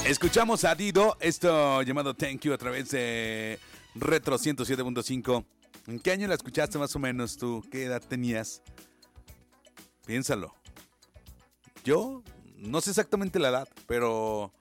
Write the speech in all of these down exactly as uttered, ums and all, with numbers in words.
Escuchamos a Dido, esto llamado Thank You a través de Retro ciento siete punto cinco. ¿En qué año la escuchaste más o menos tú? ¿Qué edad tenías? Piénsalo. Yo no sé exactamente la edad, pero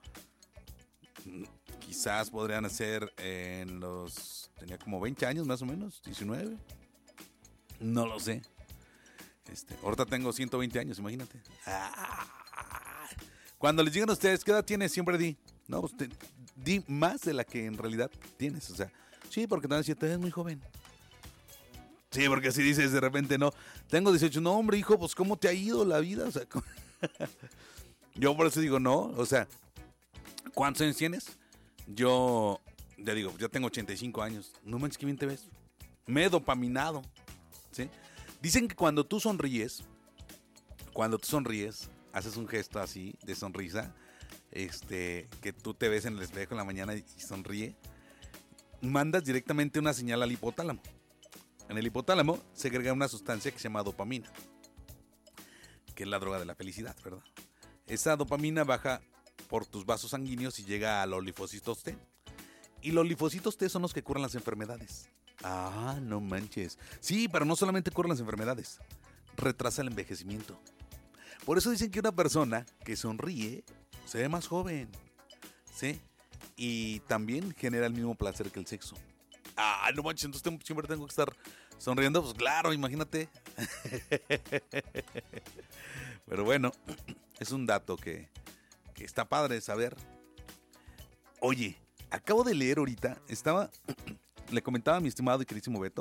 quizás podrían ser en los... Tenía como veinte años más o menos, diecinueve. No lo sé. Este, ahorita tengo ciento veinte años, imagínate. Ah, cuando les digan a ustedes, ¿qué edad tienes? Siempre di. No, pues te, di más de la que en realidad tienes. O sea, sí, porque te van a decir, te ves muy joven. Sí, porque si dices de repente, no, tengo dieciocho, no, hombre, hijo, pues ¿cómo te ha ido la vida? O sea, yo por eso digo, no, o sea, ¿cuántos años tienes? Yo, ya digo, yo tengo ochenta y cinco años. No manches, qué bien te ves. Me he dopaminado, ¿sí? Dicen que cuando tú sonríes, cuando tú sonríes, haces un gesto así de sonrisa, este, que tú te ves en el espejo en la mañana y sonríe, mandas directamente una señal al hipotálamo. En el hipotálamo se agrega una sustancia que se llama dopamina, que es la droga de la felicidad, ¿verdad? Esa dopamina baja por tus vasos sanguíneos y llega a los linfocitos T. Y los linfocitos T son los que curan las enfermedades. Ah, no manches. Sí, pero no solamente curan las enfermedades, retrasa el envejecimiento. Por eso dicen que una persona que sonríe se ve más joven, ¿sí? Y también genera el mismo placer que el sexo. Ah, no manches, entonces tengo, siempre tengo que estar sonriendo. Pues claro, imagínate. Pero bueno, es un dato que, que está padre saber. Oye, acabo de leer ahorita, estaba, le comentaba a mi estimado y queridísimo Beto,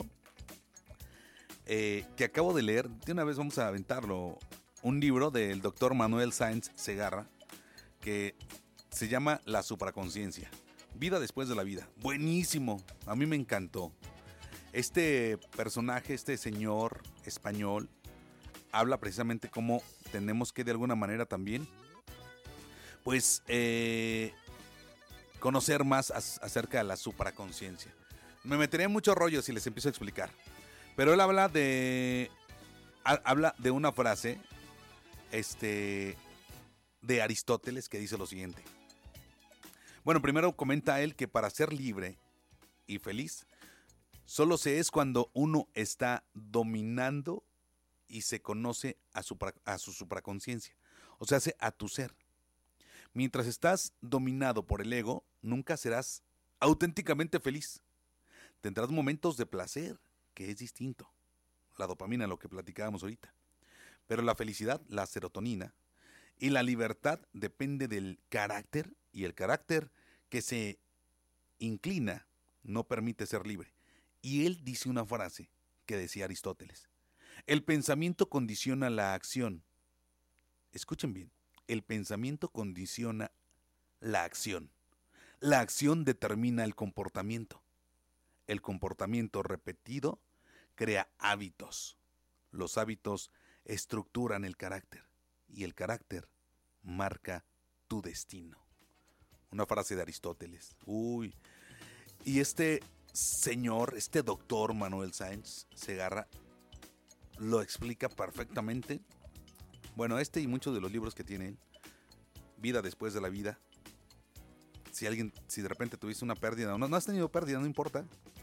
eh, que acabo de leer, de una vez vamos a aventarlo, un libro del doctor Manuel Sáenz Segarra, que se llama La Supraconciencia. Vida después de la vida. Buenísimo. A mí me encantó. Este personaje, este señor español, habla precisamente cómo tenemos que de alguna manera también, pues, eh, conocer más as- acerca de la supraconciencia. Me meteré en muchos rollos si les empiezo a explicar. Pero él habla de, ha- habla de una frase, este, de Aristóteles que dice lo siguiente. Bueno, primero comenta él que para ser libre y feliz, solo se es cuando uno está dominando y se conoce a su, a su supraconciencia, o sea, a tu ser. Mientras estás dominado por el ego, nunca serás auténticamente feliz. Tendrás momentos de placer, que es distinto. La dopamina, lo que platicábamos ahorita. Pero la felicidad, la serotonina, y la libertad depende del carácter, y el carácter que se inclina no permite ser libre. Y él dice una frase que decía Aristóteles. El pensamiento condiciona la acción. Escuchen bien, el pensamiento condiciona la acción. La acción determina el comportamiento. El comportamiento repetido crea hábitos. Los hábitos estructuran el carácter y el carácter marca tu destino. Una frase de Aristóteles. Uy. Y este señor, este doctor Manuel Sáenz Segarra, lo explica perfectamente. Bueno, este y muchos de los libros que tiene él. Vida después de la vida. Si alguien, si de repente tuviste una pérdida, o no, no has tenido pérdida, no importa.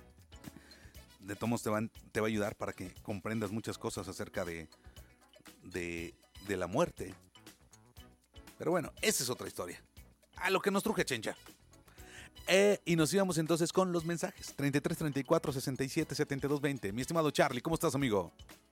De todos modos te, van, te va a ayudar para que comprendas muchas cosas acerca de, de, de la muerte. Pero bueno, esa es otra historia. A lo que nos truje, Chencha. Eh, y nos íbamos entonces con los mensajes. treinta y tres, treinta y cuatro, sesenta y siete, setenta y dos, veinte. Mi estimado Charlie, ¿cómo estás, amigo?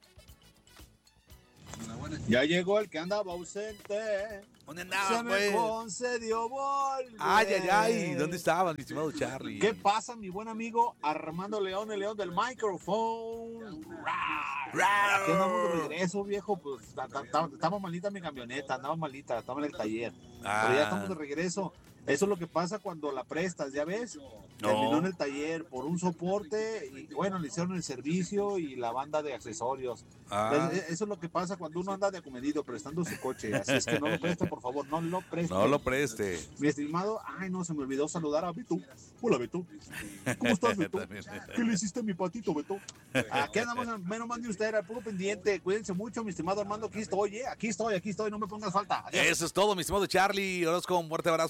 Ya llegó el que andaba ausente. ¿Dónde andaba, Se me pues? concedió volver. Ay, ay, ay. ¿Dónde estabas, mi estimado Charlie? ¿Qué pasa, mi buen amigo Armando León, el león del micrófono? Aquí andamos de regreso, viejo. Pues estaba malita mi camioneta, andaba malita, estaba en el taller. Ah. Pero ya estamos de regreso. Eso es lo que pasa cuando la prestas, ¿ya ves? Terminó No. en el taller por un soporte y bueno, le hicieron el servicio y la banda de accesorios. Ah. Eso es lo que pasa cuando uno anda de acomedido prestando su coche. Así es que no lo preste, por favor, no lo preste. No lo preste. Mi estimado, ay no, se me olvidó saludar a Beto. Hola, Beto. ¿Cómo estás, Beto? ¿Qué le hiciste a mi patito, Beto? Aquí andamos, menos mal de usted, al puro pendiente. Cuídense mucho, mi estimado Armando, aquí estoy, ¿eh? Aquí estoy, aquí estoy, no me pongas falta. Adiós. Eso es todo, mi estimado Charlie. Orozco, un fuerte abrazo, amigo. Qué bueno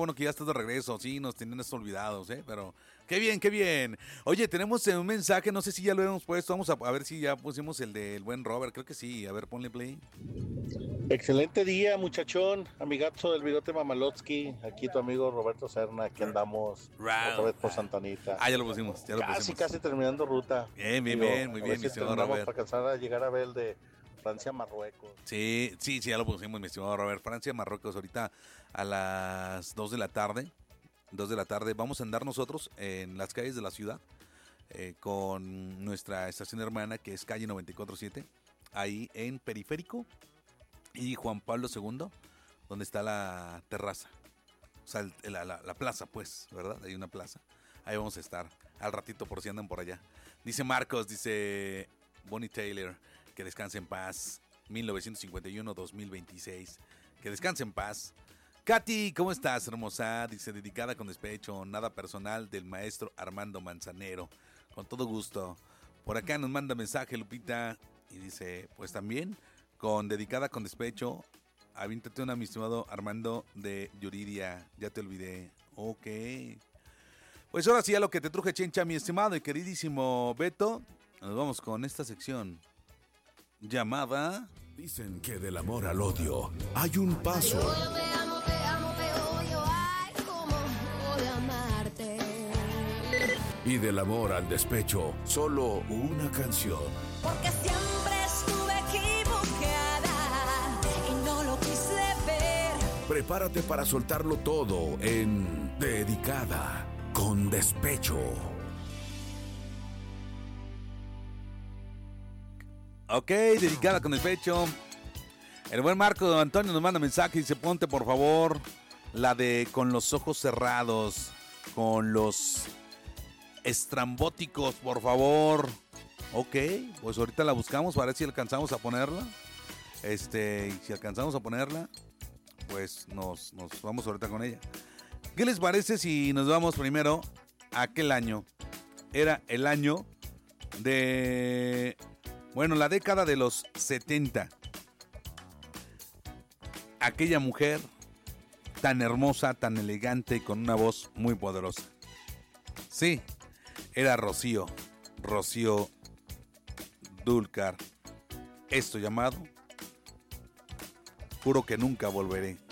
bueno que ya estás de regreso. Sí, nos tienen olvidados, ¿eh? Pero qué bien, qué bien. Oye, tenemos un mensaje, no sé si ya lo hemos puesto. Vamos a, a ver si ya pusimos el del buen Robert. Creo que sí. A ver, ponle play. Excelente día, muchachón, amigazo del bigote Mamalotsky, aquí tu amigo Roberto Serna, aquí andamos Wow. otra vez por Santa Anita. Ah, ya lo pusimos, ya lo casi, pusimos. Casi terminando ruta. Bien, bien, Digo, bien, muy a bien, ver mi si estimado terminamos Robert. para alcanzar a llegar a ver el de Francia, Marruecos. Sí, sí, sí, ya lo pusimos, mi estimado Robert. Francia, Marruecos, ahorita a las dos de la tarde. dos de la tarde. Vamos a andar nosotros en las calles de la ciudad eh, con nuestra estación hermana, que es calle noventa y cuatro siete, ahí en Periférico y Juan Pablo segundo, donde está la terraza. O sea, el- la, la- la plaza, pues, ¿verdad? Hay una plaza. Ahí vamos a estar al ratito por si andan por allá. Dice Marcos, dice Bonnie Taylor, que descanse en paz. mil novecientos cincuenta y uno a dos mil veintiséis. Que descanse en paz. Katy, ¿cómo estás, hermosa? Dice, dedicada con despecho, nada personal, del maestro Armando Manzanero. Con todo gusto. Por acá nos manda mensaje Lupita y dice, pues también, con dedicada con despecho, avíntate una, mi estimado Armando, de Yuridia. Ya te olvidé. Ok. Pues ahora sí, a lo que te truje, Chencha, mi estimado y queridísimo Beto, nos vamos con esta sección llamada... Dicen que del amor al odio hay un paso. Yo te amo, te amo, te odio, ay, cómo voy a amarte. Y del amor al despecho, solo una canción. Porque siempre estuve equivocada y no lo quise ver. Prepárate para soltarlo todo en Dedicada con Despecho. Ok, dedicada con despecho. El buen Marco Antonio nos manda mensaje y dice, ponte por favor la de Con los ojos cerrados, con los estrambóticos, por favor. Ok, pues ahorita la buscamos para ver si alcanzamos a ponerla. Este, y si alcanzamos a ponerla, pues nos, nos vamos ahorita con ella. ¿Qué les parece si nos vamos primero a aquel año? Era el año de... Bueno, la década de los setenta. Aquella mujer tan hermosa, tan elegante, con una voz muy poderosa. Sí, era Rocío, Rocío Dúrcal. Esto llamado Juro que nunca volveré.